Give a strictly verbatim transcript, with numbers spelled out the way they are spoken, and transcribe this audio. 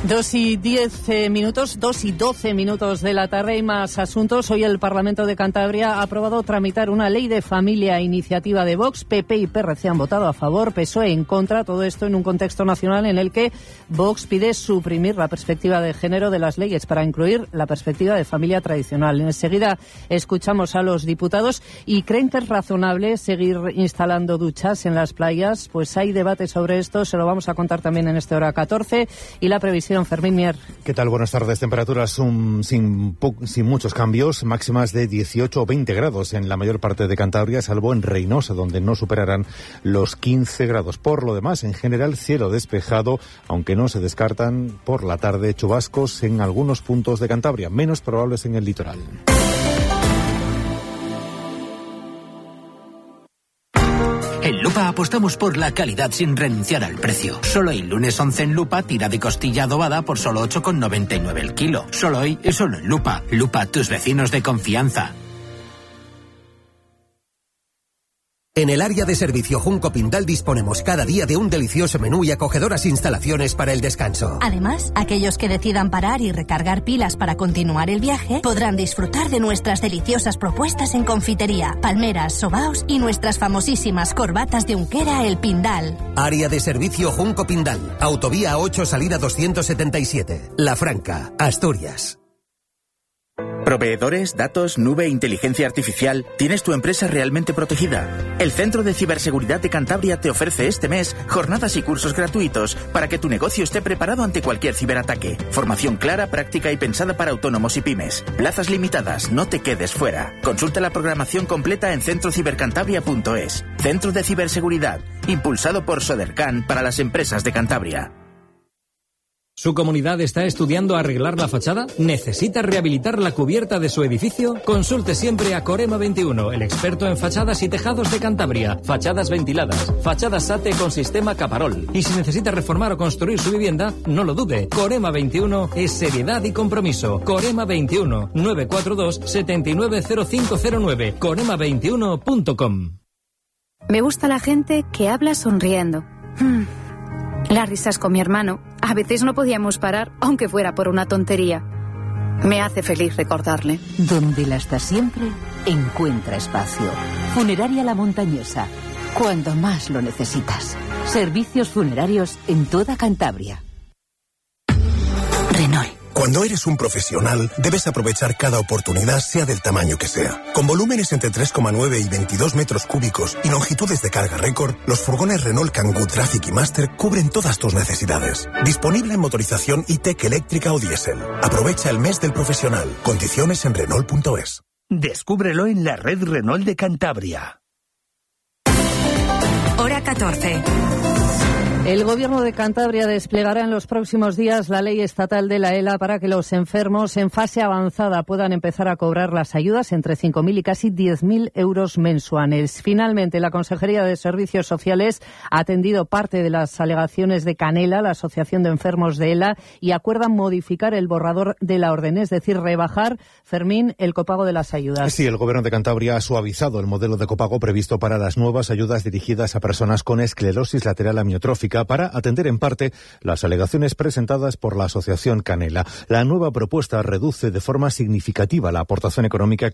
Dos y diez eh, minutos, dos y doce minutos de la tarde y más asuntos. Hoy el Parlamento de Cantabria ha aprobado tramitar una ley de familia a iniciativa de Vox. P P y P R C han votado a favor, P S O E en contra. Todo esto en un contexto nacional en el que Vox pide suprimir la perspectiva de género de las leyes para incluir la perspectiva de familia tradicional. Enseguida escuchamos a los diputados y creen que es razonable seguir instalando duchas en las playas. Pues hay debate sobre esto, se lo vamos a contar también en este hora catorce. Y la previsión, Fermín Mier. ¿Qué tal? Buenas tardes. Temperaturas um, sin, sin muchos cambios, máximas de dieciocho o veinte grados en la mayor parte de Cantabria, salvo en Reynosa, donde no superarán los quince grados. Por lo demás, en general, cielo despejado, aunque no se descartan por la tarde chubascos en algunos puntos de Cantabria, menos probables en el litoral. En Lupa apostamos por la calidad sin renunciar al precio. Solo hoy, lunes once en Lupa, tira de costilla adobada por solo ocho con noventa y nueve el kilo. Solo hoy y solo en Lupa. Lupa, tus vecinos de confianza. En el área de servicio Junco Pindal disponemos cada día de un delicioso menú y acogedoras instalaciones para el descanso. Además, aquellos que decidan parar y recargar pilas para continuar el viaje podrán disfrutar de nuestras deliciosas propuestas en confitería, palmeras, sobaos y nuestras famosísimas corbatas de Unquera El Pindal. Área de servicio Junco Pindal, Autovía ocho, salida doscientos setenta y siete, La Franca, Asturias. Proveedores, datos, nube, inteligencia artificial. ¿Tienes tu empresa realmente protegida? El Centro de Ciberseguridad de Cantabria te ofrece este mes jornadas y cursos gratuitos para que tu negocio esté preparado ante cualquier ciberataque. Formación clara, práctica y pensada para autónomos y pymes. Plazas limitadas, no te quedes fuera. Consulta la programación completa en centro cibercantabria punto es. Centro de Ciberseguridad, impulsado por Sodercan para las empresas de Cantabria. ¿Su comunidad está estudiando arreglar la fachada? ¿Necesita rehabilitar la cubierta de su edificio? Consulte siempre a Corema veintiuno, el experto en fachadas y tejados de Cantabria. Fachadas ventiladas, fachadas SATE con sistema Caparol. Y si necesita reformar o construir su vivienda, no lo dude. Corema veintiuno es seriedad y compromiso. Corema veintiuno, nueve cuatro dos, siete nueve cero cinco cero nueve, corema veintiuno punto com. Me gusta la gente que habla sonriendo. Hmm. Las risas con mi hermano. A veces no podíamos parar, aunque fuera por una tontería. Me hace feliz recordarle. Donde la está siempre, encuentra espacio. Funeraria La Montañesa. Cuando más lo necesitas. Servicios funerarios en toda Cantabria. Renault. Cuando eres un profesional, debes aprovechar cada oportunidad, sea del tamaño que sea. Con volúmenes entre tres coma nueve y veintidós metros cúbicos y longitudes de carga récord, los furgones Renault Kangoo Traffic y Master cubren todas tus necesidades. Disponible en motorización E-Tech eléctrica o diésel. Aprovecha el mes del profesional. Condiciones en Renault punto es. Descúbrelo en la red Renault de Cantabria. Hora catorce. El Gobierno de Cantabria desplegará en los próximos días la ley estatal de la E L A para que los enfermos en fase avanzada puedan empezar a cobrar las ayudas entre cinco mil y casi diez mil euros mensuales. Finalmente, la Consejería de Servicios Sociales ha atendido parte de las alegaciones de Canela, la Asociación de Enfermos de E L A, y acuerdan modificar el borrador de la orden, es decir, rebajar, Fermín, el copago de las ayudas. Sí, el Gobierno de Cantabria ha suavizado el modelo de copago previsto para las nuevas ayudas dirigidas a personas con esclerosis lateral amiotrófica, para atender en parte las alegaciones presentadas por la Asociación Canela. La nueva propuesta reduce de forma significativa la aportación económica